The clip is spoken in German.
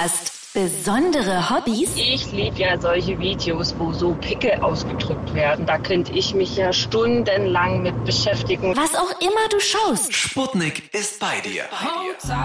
hast besondere Hobbys? Ich liebe ja solche Videos, wo so Pickel ausgedrückt werden. Da könnte ich mich ja stundenlang mit beschäftigen. Was auch immer du schaust. Sputnik ist bei dir.